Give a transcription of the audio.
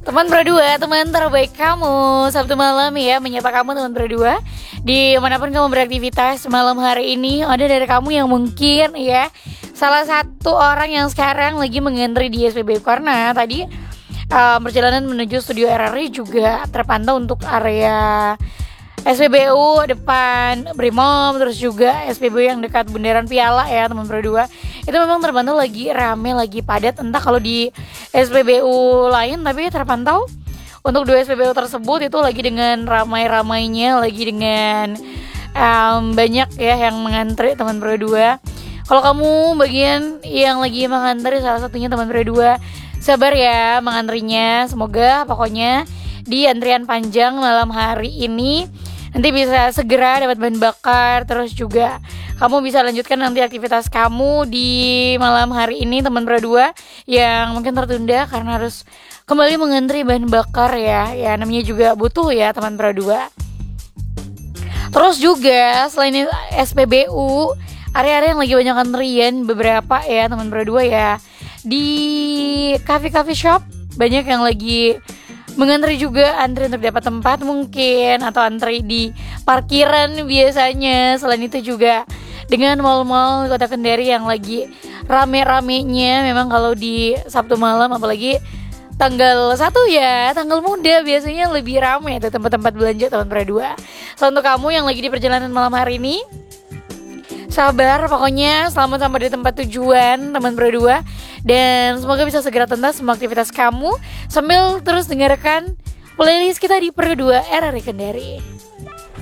Teman berdua, teman terbaik kamu. Sabtu malam ya, menyapa kamu teman berdua. Dimanapun kamu beraktivitas malam hari ini, ada dari kamu yang mungkin ya salah satu orang yang sekarang lagi mengantri di SPBU. Karena tadi perjalanan menuju studio RRI juga terpantau untuk area SPBU depan Brimob, terus juga SPBU yang dekat Bundaran Piala ya teman berdua. Itu memang terpantau lagi rame, lagi padat. Entah kalau di SPBU lain, tapi terpantau untuk dua SPBU tersebut itu lagi dengan ramai-ramainya, lagi dengan banyak ya yang mengantri teman berdua. Kalau kamu bagian yang lagi mengantri, salah satunya teman berdua, sabar ya mengantrinya. Semoga pokoknya di antrian panjang malam hari ini nanti bisa segera dapat bahan bakar. Terus juga kamu bisa lanjutkan nanti aktivitas kamu di malam hari ini teman berdua yang mungkin tertunda karena harus kembali mengantri bahan bakar ya. Ya namanya juga butuh ya teman berdua. Terus juga selain SPBU, area-area yang lagi banyak antrian beberapa ya teman berdua ya. Di cafe shop banyak yang lagi mengantri juga, antri untuk dapat tempat mungkin, atau antri di parkiran biasanya. Selain itu juga dengan mal-mal Kota Kendari yang lagi rame-ramenya. Memang kalau di Sabtu malam apalagi tanggal 1 ya, tanggal muda, biasanya lebih rame tuh tempat-tempat belanja teman berdua. So untuk kamu yang lagi di perjalanan malam hari ini, sabar pokoknya, selamat sampai di tempat tujuan teman berdua. Dan semoga bisa segera tuntas semua aktivitas kamu sambil terus dengarkan playlist kita di Pro 2 RRI Kendari.